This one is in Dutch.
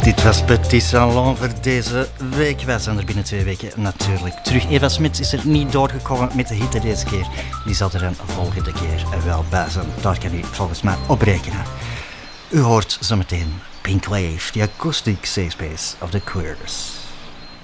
Dit was Petit Salon voor deze week. Wij zijn er binnen 2 weken natuurlijk terug. Eva Smits is er niet doorgekomen met de hitte deze keer. Die zal er een volgende keer wel bij zijn. Daar kan u volgens mij op rekenen. U hoort zometeen Pink Wave, the acoustic safe space of the queers.